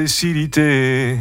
Facilité.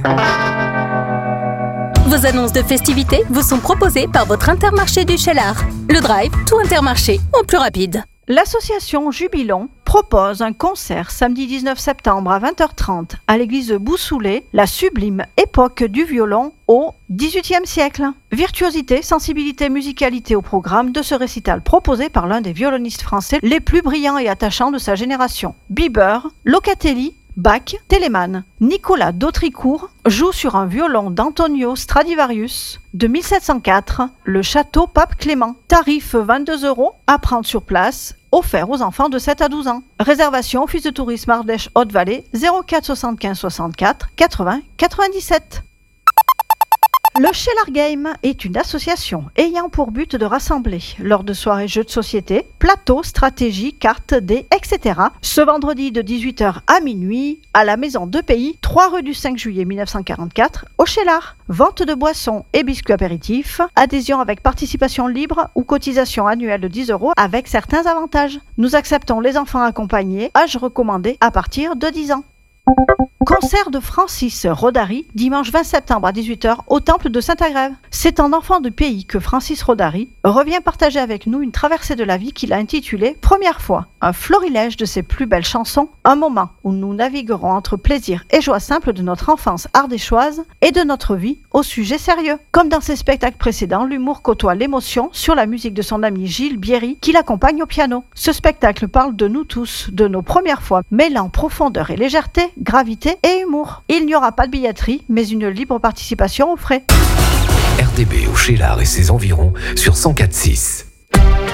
Vos annonces de festivités vous sont proposées par votre Intermarché du Cheylard. Le Drive, tout Intermarché, en plus rapide. L'association Jubilon propose un concert samedi 19 septembre à 20h30 à l'église de Boussoulet, la sublime époque du violon au XVIIIe siècle. Virtuosité, sensibilité, musicalité au programme de ce récital proposé par l'un des violonistes français les plus brillants et attachants de sa génération. Bieber, Locatelli, Bach, Telemann. Nicolas d'Autricourt joue sur un violon d'Antonio Stradivarius de 1704, le château Pape Clément. Tarif 22 €, à prendre sur place, offert aux enfants de 7 à 12 ans. Réservation Office de tourisme Ardèche Haute-Vallée 04 75 64 80 97. Le Cheylard Game est une association ayant pour but de rassembler, lors de soirées jeux de société, plateaux, stratégies, cartes, dés, etc. ce vendredi de 18h à minuit à la Maison de Pays, 3 rue du 5 juillet 1944, au Cheylard. Vente de boissons et biscuits apéritifs, adhésion avec participation libre ou cotisation annuelle de 10 € avec certains avantages. Nous acceptons les enfants accompagnés, âge recommandé à partir de 10 ans. Concert de Francis Rodari, dimanche 20 septembre à 18h au Temple de Saint-Agrève. C'est en enfant de pays que Francis Rodari revient partager avec nous une traversée de la vie qu'il a intitulée « Première fois ». Un florilège de ses plus belles chansons, un moment où nous naviguerons entre plaisir et joie simple de notre enfance ardéchoise et de notre vie au sujet sérieux. Comme dans ses spectacles précédents, l'humour côtoie l'émotion sur la musique de son ami Gilles Bierry qui l'accompagne au piano. Ce spectacle parle de nous tous, de nos premières fois, mêlant profondeur et légèreté, gravité et humour. Il n'y aura pas de billetterie, mais une libre participation aux frais. RDB au Cheylard et ses environs sur 104.6.